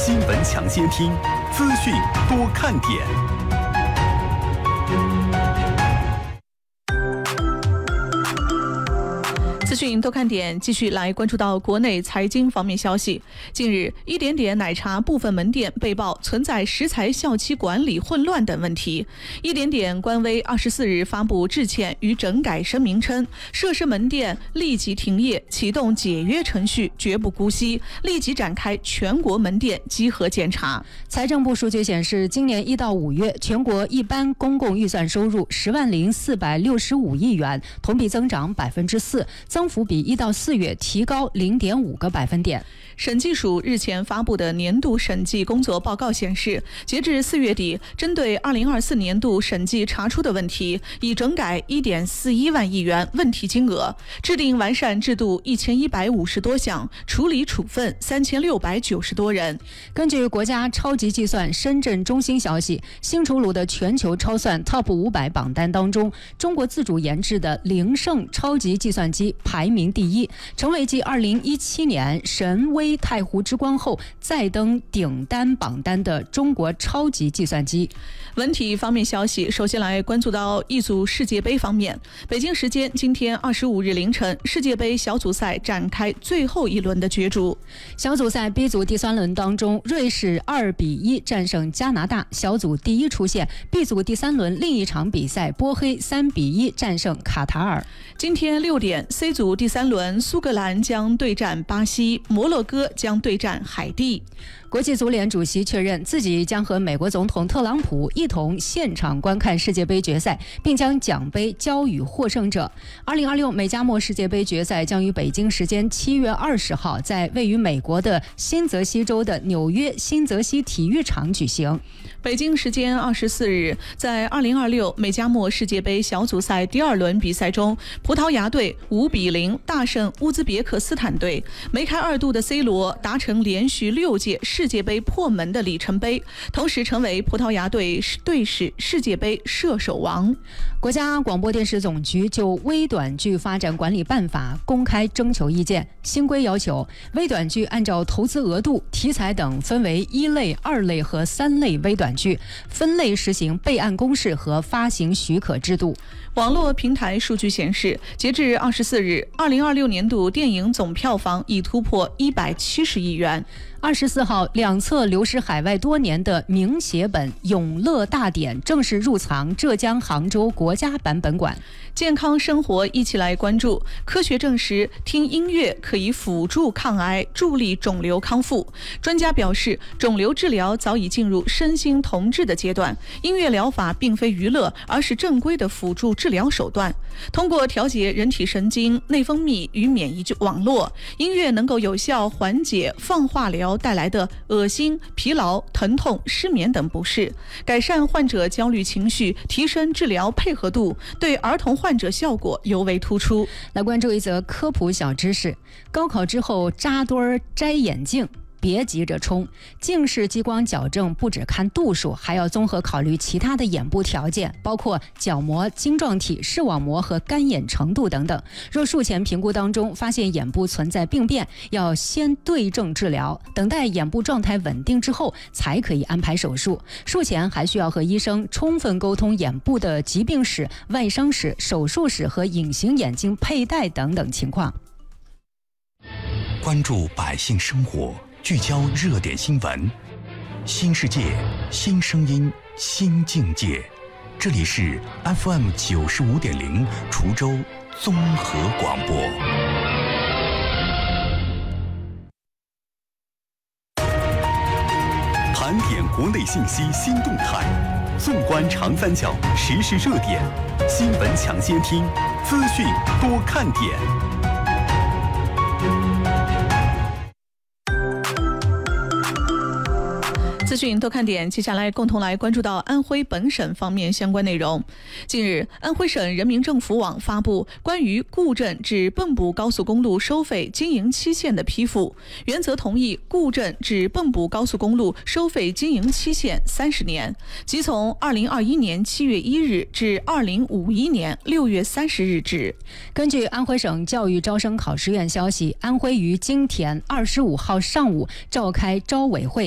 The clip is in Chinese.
新闻抢先听，资讯多看点。 资讯多看点，继续来关注到国内财经方面消息。近日，一点点奶茶部分门店被曝存在食材效期管理混乱等问题。一点点官微24日发布致歉与整改声明称，涉事门店立即停业，启动解约程序，绝不姑息，立即展开全国门店稽核检查。 财政部数据显示，今年1到5月，全国一般公共预算收入10.465亿元，同比增长4%。增幅比1到4月提高0.5个百分点。 审计署日前发布的年度审计工作报告显示，截至4月底，针对2024年度审计查出的问题，已整改1.41万亿元问题金额，制定完善制度1150多项，处理处分3690多人。 根据国家超级计算深圳中心消息，新出炉的全球超算 TOP 500榜单当中，中国自主研制的灵盛超级计算机排名第一，成为继2017年神威太湖之光后再登顶单榜单的中国超级计算机。 文体方面消息，首先来关注到一组世界杯方面。北京时间今天25日凌晨，世界杯小组赛展开最后一轮的角逐。 小组赛 B 组第3轮当中，瑞士2-1战胜加拿大，小组第一出线。B 组第3轮另一场比赛，波黑3-1战胜卡塔尔。 今天6点 C 组第3轮，苏格兰将对战巴西，摩洛哥将对战海地。 国际足联主席确认自己将和美国总统特朗普一同现场观看世界杯决赛，并将奖杯交予获胜者。2026美加墨世界杯决赛将于北京时间7月20号在位于美国的新泽西州的纽约新泽西体育场举行。 北京时间24日，在2026美加墨世界杯小组赛第2轮比赛中，葡萄牙队5-0大胜乌兹别克斯坦队，梅开2度的 C 罗达成连续6届世界杯破门的里程碑，同时成为葡萄牙队队史世界杯射手王。 国家广播电视总局就微短剧发展管理办法公开征求意见，新规要求微短剧按照投资额度、题材等分为1类、2类和3类微短剧，分类实行备案公示和发行许可制度。 网络平台数据显示，截至24日，2026年度电影总票房已突破170亿元。 24号，两册流失海外多年的名写本《永乐大典》正式入藏浙江杭州国家版本馆。 健康生活一起来关注。科学证实，听音乐可以辅助抗癌，助力肿瘤康复。专家表示，肿瘤治疗早已进入身心同治的阶段，音乐疗法并非娱乐，而是正规的辅助治疗手段。通过调节人体神经、内分泌与免疫网络，音乐能够有效缓解放化疗带来的恶心、疲劳、疼痛、失眠等不适，改善患者焦虑情绪，提升治疗配合度，对儿童患者效果尤为突出。 来关注一则科普小知识：高考之后扎堆儿摘眼镜，别急着冲，近视激光矫正不只看度数，还要综合考虑其他的眼部条件，包括角膜、晶状体、视网膜和干眼程度等等。若术前评估当中发现眼部存在病变，要先对症治疗，等待眼部状态稳定之后才可以安排手术。术前还需要和医生充分沟通眼部的疾病史、外伤史、手术史和隐形眼镜佩戴等等情况。 关注百姓生活，聚焦热点新闻，新世界，新声音，新境界。这里是 FM 95.0滁州综合广播。盘点国内信息新动态，纵观长三角时事热点，新闻抢先听，资讯多看点。 资讯多看点，接下来共同来关注到安徽本省方面相关内容。近日，安徽省人民政府网发布关于固镇至蚌埠高速公路收费经营期限的批复，原则同意固镇至蚌埠高速公路收费经营期限30年，即从2021年7月1日至2051年6月30日止。 根据安徽省教育招生考试院消息，安徽于今天25号上午召开招委会